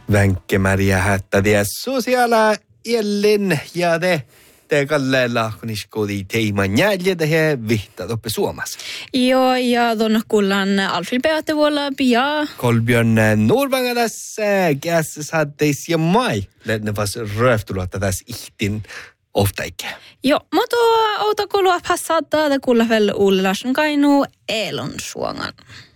Vänkkemäriä hättäviä sosiaala Ellen ja te kalleella kun iskodi teiman jäljitä he vihta toppe Suomessa. Joo, ja tuonne kuullaan Alfred Beatevuolla pia. Kolbjörn Norvangalas käs saatteis ja mai. Lenne vas röftuluotta tässä ihtin ofta ikke. Joo, mutta auta kuulua passata, kuulla vielä Ulla Larsen Kainu Elon Suongan.